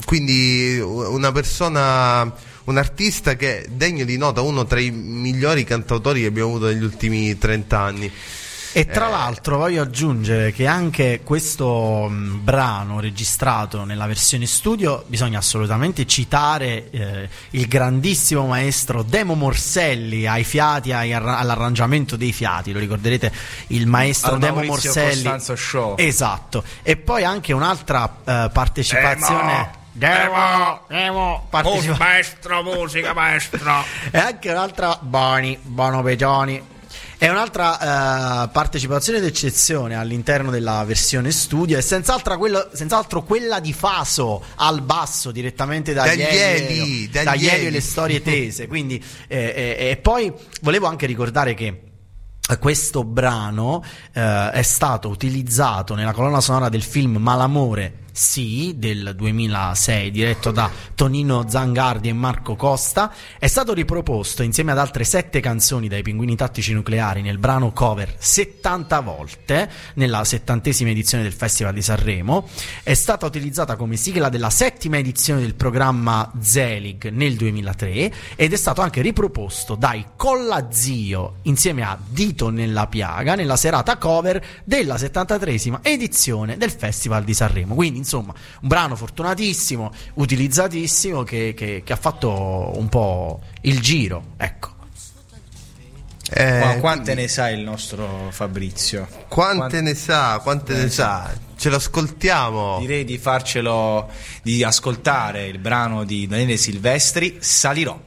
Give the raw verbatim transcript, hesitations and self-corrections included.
quindi una persona, un artista che è degno di nota, uno tra i migliori cantautori che abbiamo avuto negli ultimi trent'anni. E tra eh. l'altro voglio aggiungere che anche questo mh, brano registrato nella versione studio, bisogna assolutamente citare eh, il grandissimo maestro Demo Morselli ai fiati, ai, all'arrangiamento dei fiati, lo ricorderete, il maestro Al Demo Maurizio Morselli. Costanzo Show. Esatto. E poi anche un'altra uh, partecipazione Demo, Demo, partecipa- maestro, musica maestro. E anche un'altra Boni, Bono Pegioni. È un'altra uh, partecipazione d'eccezione all'interno della versione studio, e senz'altro, quello, senz'altro quella di Faso al basso, direttamente da Ieli, da Ieli e le storie tese. Quindi, eh, eh, e poi volevo anche ricordare che questo brano eh, è stato utilizzato nella colonna sonora del film Malamore Sì del duemilasei, diretto da Tonino Zangardi e Marco Costa. È stato riproposto insieme ad altre sette canzoni dai Pinguini Tattici Nucleari nel brano cover settanta volte nella settantesima edizione del Festival di Sanremo. È stata utilizzata come sigla della settima edizione del programma Zelig nel duemilatré ed è stato anche riproposto dai Collazio insieme a Dito nella Piaga nella serata cover della settantatreesima edizione del Festival di Sanremo. Quindi insomma un brano fortunatissimo, utilizzatissimo, che, che, che ha fatto un po' il giro, ecco. Eh, Ma quante quindi, ne sa il nostro Fabrizio? Quante, quante ne sa, quante ne, ne sa? Ce lo ascoltiamo. Direi di farcelo, di ascoltare il brano di Daniele Silvestri, Salirò.